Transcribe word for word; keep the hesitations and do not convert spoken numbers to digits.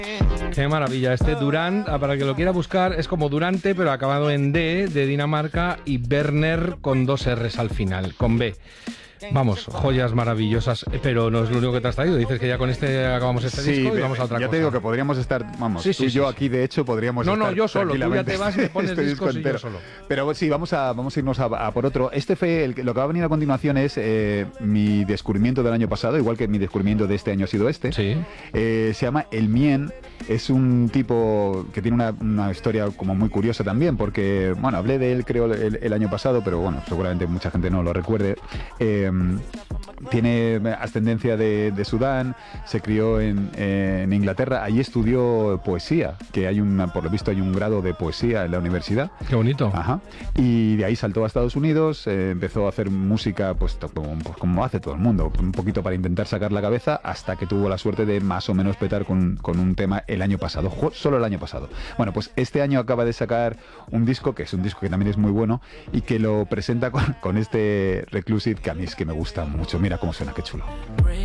Qué maravilla, este Durant, para el que lo quiera buscar, es como Durante, pero acabado en D, de Dinamarca, y Werner con dos R's al final, con B. Vamos, joyas maravillosas, pero no es lo único que te has traído. Dices que ya con este acabamos este sí, disco y vamos a otra ya cosa. te digo que podríamos estar, vamos, sí, tú sí, y yo sí, aquí de hecho podríamos no, estar no, yo solo, tú ya te vas y me pones este discos disco y yo solo. Pero sí, vamos a, vamos a irnos a, a por otro. Este fue, el, lo que va a venir a continuación es eh, mi descubrimiento del año pasado, igual que mi descubrimiento de este año ha sido este. Sí. Eh, se llama El Mien. Es un tipo que tiene una, una historia como muy curiosa también, porque, bueno, hablé de él creo el, el año pasado, pero bueno, seguramente mucha gente no lo recuerde. Eh, tiene ascendencia de, de Sudán, se crió en, en Inglaterra, allí estudió poesía, que hay una, por lo visto hay un grado de poesía en la universidad. Qué bonito. Ajá. Y de ahí saltó a Estados Unidos, eh, empezó a hacer música pues como, pues como hace todo el mundo, un poquito para intentar sacar la cabeza, hasta que tuvo la suerte de más o menos petar con, con un tema el año pasado, solo el año pasado. Bueno, pues este año acaba de sacar un disco, que es un disco que también es muy bueno, y que lo presenta con, con este Reclusive, que a mí es que me gusta mucho. Mira cómo suena, qué chulo.